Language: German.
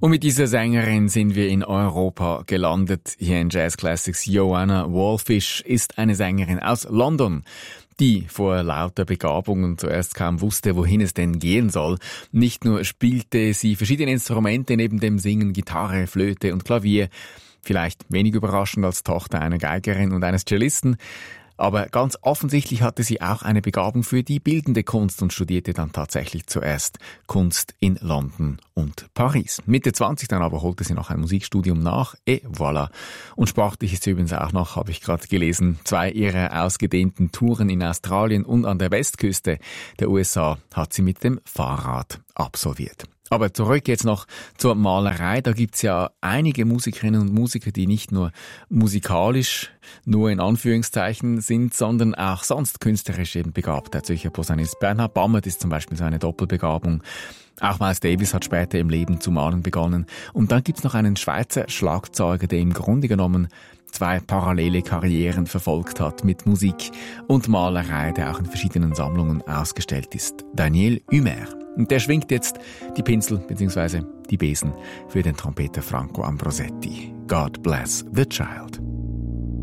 Und mit dieser Sängerin sind wir in Europa gelandet. Hier in Jazz Classics. Joanna Wallfish ist eine Sängerin aus London, die vor lauter Begabungen zuerst kaum wusste, wohin es denn gehen soll. Nicht nur spielte sie verschiedene Instrumente neben dem Singen, Gitarre, Flöte und Klavier. Vielleicht wenig überraschend als Tochter einer Geigerin und eines Cellisten. Aber ganz offensichtlich hatte sie auch eine Begabung für die bildende Kunst und studierte dann tatsächlich zuerst Kunst in London und Paris. Mitte 20 dann aber holte sie noch ein Musikstudium nach, et voilà. Und sportlich ist sie übrigens auch noch, habe ich gerade gelesen, 2 ihrer ausgedehnten Touren in Australien und an der Westküste der USA hat sie mit dem Fahrrad absolviert. Aber zurück jetzt noch zur Malerei. Da gibt's ja einige Musikerinnen und Musiker, die nicht nur musikalisch, nur in Anführungszeichen sind, sondern auch sonst künstlerisch eben begabt. Der Zürcher Posaunist Bernhard Bammert ist zum Beispiel so eine Doppelbegabung. Auch Miles Davis hat später im Leben zu malen begonnen. Und dann gibt's noch einen Schweizer Schlagzeuger, der im Grunde genommen 2 parallele Karrieren verfolgt hat mit Musik und Malerei, der auch in verschiedenen Sammlungen ausgestellt ist. Daniel Humer. Und der schwingt jetzt die Pinsel bzw. die Besen für den Trompeter Franco Ambrosetti. God bless the child.